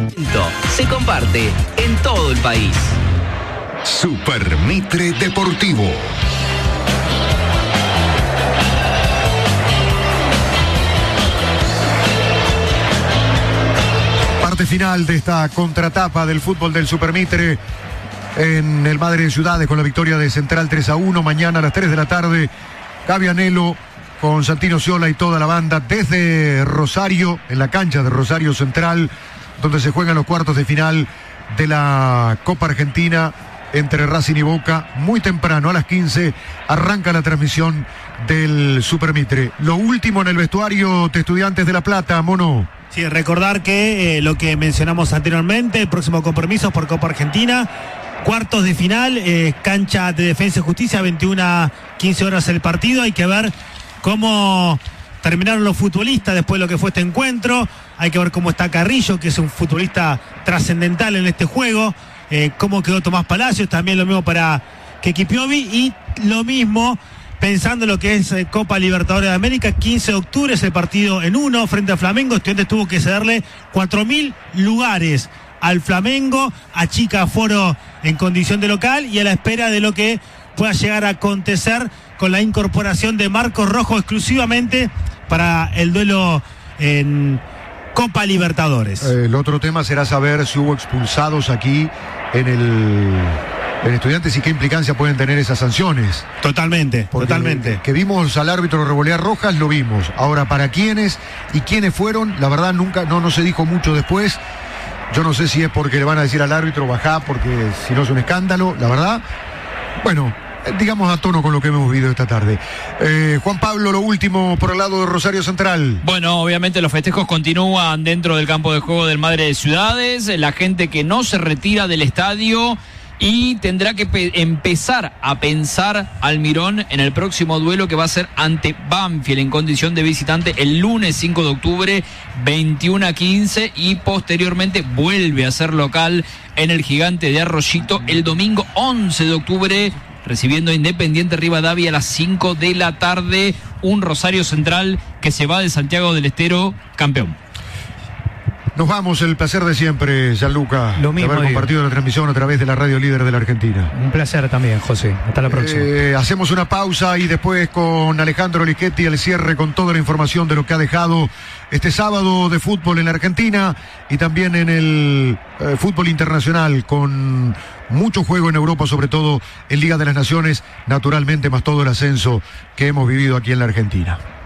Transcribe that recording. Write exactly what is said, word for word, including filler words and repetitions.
Se comparte en todo el país. Super Mitre Deportivo. Parte final de esta contratapa del fútbol del Super Mitre en el Madre de Ciudades con la victoria de Central tres a uno. Mañana a las tres de la tarde, Gaby Anelo con Santino Ciola y toda la banda desde Rosario, en la cancha de Rosario Central, donde se juegan los cuartos de final de la Copa Argentina entre Racing y Boca. Muy temprano, a las quince, arranca la transmisión del Super Mitre. Lo último en el vestuario de Estudiantes de La Plata, Mono. Sí, recordar que eh, lo que mencionamos anteriormente, el próximo compromiso por Copa Argentina, cuartos de final, eh, cancha de Defensa y Justicia, veintiuna a quince horas el partido. Hay que ver cómo terminaron los futbolistas después de lo que fue este encuentro. Hay que ver cómo está Carrillo, que es un futbolista trascendental en este juego. Eh, cómo quedó Tomás Palacios, también lo mismo para Keki Piovi. Y lo mismo pensando en lo que es eh, Copa Libertadores de América, quince de octubre es el partido en uno frente a Flamengo. Estudiantes tuvo que cederle cuatro mil lugares al Flamengo, achica aforo en condición de local y a la espera de lo que pueda llegar a acontecer con la incorporación de Marcos Rojo exclusivamente para el duelo en Copa Libertadores. El otro tema será saber si hubo expulsados aquí en el en Estudiantes y qué implicancia pueden tener esas sanciones. Totalmente, Porque totalmente. Que vimos al árbitro revolear rojas, lo vimos. Ahora, para quiénes y quiénes fueron, la verdad nunca, no, no se dijo mucho después. Yo no sé si es porque le van a decir al árbitro bajá, porque si no es un escándalo, la verdad. Bueno, digamos a tono con lo que hemos vivido esta tarde. Eh, Juan Pablo, lo último por el lado de Rosario Central. Bueno, obviamente los festejos continúan dentro del campo de juego del Madre de Ciudades. La gente que no se retira del estadio y tendrá que pe- empezar a pensar Almirón en el próximo duelo que va a ser ante Banfield en condición de visitante el lunes cinco de octubre, veintiuno a quince, y posteriormente vuelve a ser local en el Gigante de Arroyito el domingo once de octubre, recibiendo a Independiente Rivadavia a las cinco de la tarde. Un Rosario Central que se va de Santiago del Estero campeón. Nos vamos, el placer de siempre, Gianluca, Lo mismo, de haber digo. compartido la transmisión a través de la radio líder de la Argentina. Un placer también, José. Hasta la próxima. Eh, hacemos una pausa y después con Alejandro Lichetti el cierre con toda la información de lo que ha dejado este sábado de fútbol en la Argentina y también en el eh, fútbol internacional, con mucho juego en Europa, sobre todo en Liga de las Naciones, naturalmente, más todo el ascenso que hemos vivido aquí en la Argentina.